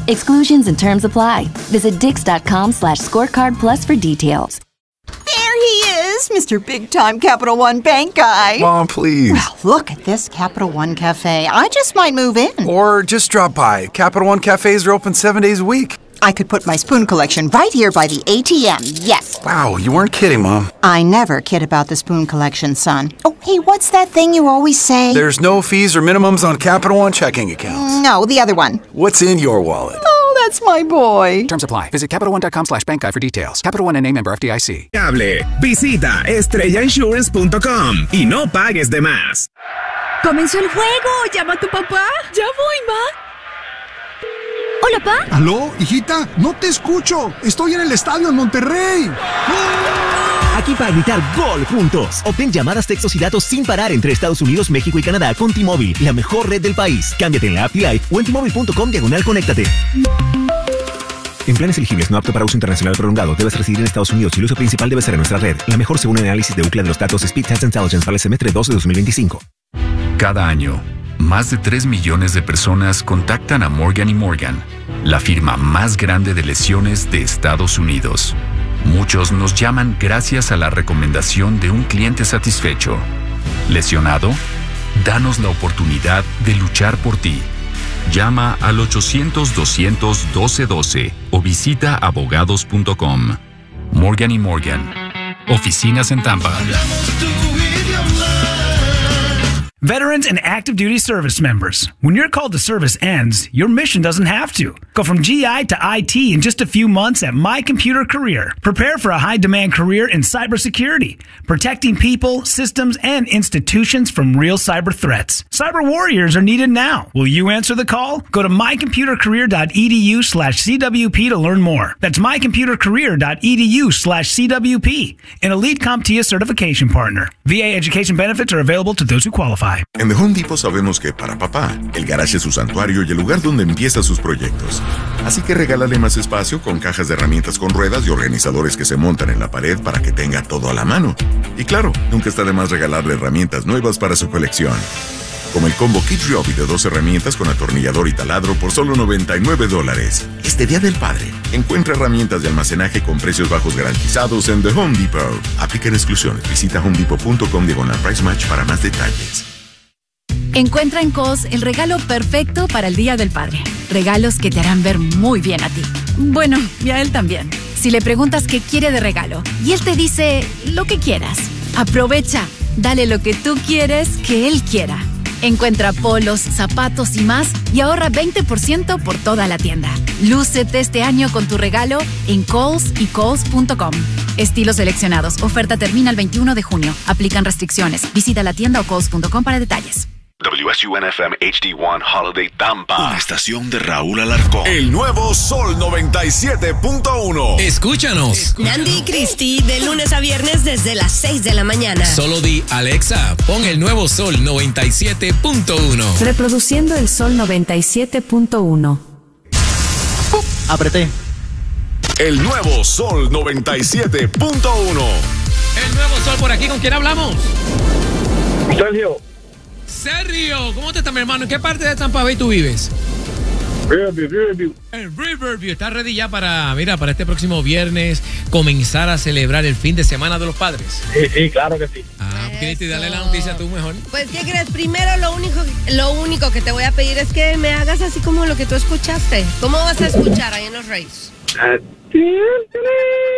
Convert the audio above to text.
Exclusions and terms apply. Visit Dix.com/scorecard plus for details. There he is, Mr. Big Time Capital One Bank guy. Mom, please. Well, look at this Capital One Cafe. I just might move in. Or just drop by. Capital One cafes are open 7 days a week. I could put my spoon collection right here by the ATM, yes. Wow, you weren't kidding, Mom. I never kid about the spoon collection, son. Oh, hey, what's that thing you always say? There's no fees or minimums on Capital One checking accounts. No, the other one. What's in your wallet? Oh, that's my boy. Terms apply. Visit CapitalOne.com/bankguide for details. Capital One NA, member FDIC. Visita estrellainsurance.com y no pagues de más. ¡Comenzó el juego! ¡Llama a tu papá! ¡Ya voy, ma! Hola, pa. ¿Aló, hijita? No te escucho. Estoy en el estadio en Monterrey. Aquí para gritar gol juntos. Obtén llamadas, textos y datos sin parar entre Estados Unidos, México y Canadá con T-Mobile, la mejor red del país. Cámbiate en la app T-Life o en T-Mobile.com/conéctate. En planes elegibles no apto para uso internacional prolongado, debes residir en Estados Unidos y el uso principal debe ser en nuestra red. La mejor según el análisis de Ookla de los datos Speed Test Intelligence para el semestre 2 de 2025. Cada año, más de 3 millones de personas contactan a Morgan & Morgan, la firma más grande de lesiones de Estados Unidos. Muchos nos llaman gracias a la recomendación de un cliente satisfecho. ¿Lesionado? Danos la oportunidad de luchar por ti. Llama al 800-200-1212 o visita abogados.com. Morgan & Morgan. Oficinas en Tampa. Veterans and active duty service members, when your call to service ends, your mission doesn't have to. Go from GI to IT in just a few months at My Computer Career. Prepare for a high-demand career in cybersecurity, protecting people, systems, and institutions from real cyber threats. Cyber warriors are needed now. Will you answer the call? Go to mycomputercareer.edu/CWP to learn more. That's mycomputercareer.edu/CWP, an elite CompTIA certification partner. VA education benefits are available to those who qualify. En The Home Depot sabemos que para papá, el garage es su santuario y el lugar donde empieza sus proyectos. Así que regálale más espacio con cajas de herramientas con ruedas y organizadores que se montan en la pared para que tenga todo a la mano. Y claro, nunca está de más regalarle herramientas nuevas para su colección. Como el combo Kit Ryobi de 2 herramientas con atornillador y taladro por solo $99. Este Día del Padre, encuentra herramientas de almacenaje con precios bajos garantizados en The Home Depot. Aplican exclusiones. Visita homedepot.com/price match para más detalles. Encuentra en Kohl's el regalo perfecto para el Día del Padre. Regalos que te harán ver muy bien a ti. Bueno, y a él también. Si le preguntas qué quiere de regalo y él te dice lo que quieras, aprovecha. Dale lo que tú quieres que él quiera. Encuentra polos, zapatos y más y ahorra 20% por toda la tienda. Lúcete este año con tu regalo en Kohl's y Kohl's.com. Estilos seleccionados. Oferta termina el 21 de junio. Aplican restricciones. Visita la tienda o Kohl's.com para detalles. WSUN-FM HD1 Holiday Tampa. Una estación de Raúl Alarcón. El nuevo Sol 97.1. Escúchanos. Nandi y Cristi, de lunes a viernes desde las 6 de la mañana. Solo di, Alexa, pon el nuevo Sol 97.1. Reproduciendo el Sol 97.1. Apreté. El nuevo Sol 97.1. El nuevo Sol por aquí. ¿Con quién hablamos? Sergio. Sergio, ¿cómo te está, mi hermano? ¿En qué parte de Tampa Bay tú vives? Riverview. En Riverview. ¿Estás ready ya para este próximo viernes comenzar a celebrar el fin de semana de los padres? Sí, claro que sí. Cristi, dale la noticia tú mejor. Pues, ¿qué crees? Primero, lo único que te voy a pedir es que me hagas así como lo que tú escuchaste. ¿Cómo vas a escuchar ahí en los Rays?